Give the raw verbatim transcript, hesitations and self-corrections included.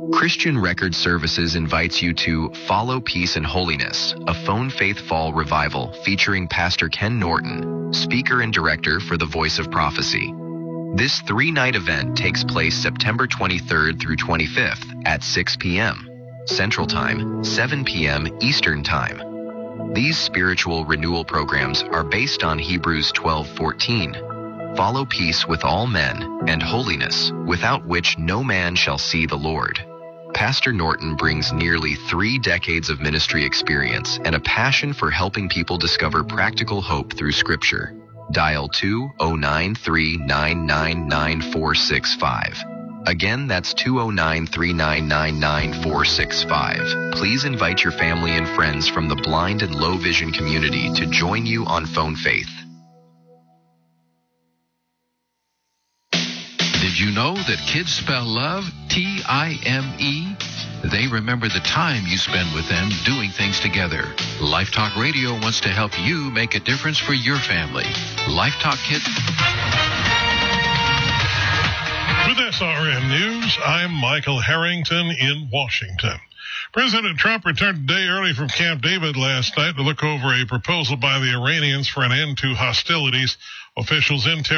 Christian Record Services invites you to Follow Peace and Holiness, a Phone Faith Fall revival featuring Pastor Ken Norton, speaker and director for the Voice of Prophecy. This three-night event takes place September twenty-third through twenty-fifth at six p.m. Central Time, seven p.m. Eastern Time. These spiritual renewal programs are based on Hebrews twelve fourteen. Follow peace with all men and holiness, without which no man shall see the Lord. Pastor Norton brings nearly three decades of ministry experience and a passion for helping people discover practical hope through Scripture. Dial two oh nine, three nine nine, nine four six five. Again, that's two oh nine, three nine nine, nine four six five. Please invite your family and friends from the blind and low vision community to join you on Phone Faith. Did you know that kids spell love T I M E? They remember the time you spend with them doing things together. Life Talk Radio wants to help you make a difference for your family. Life Talk Kids. With S R N News, I'm Michael Harrington in Washington. President Trump returned today early from Camp David last night to look over a proposal by the Iranians for an end to hostilities. Officials in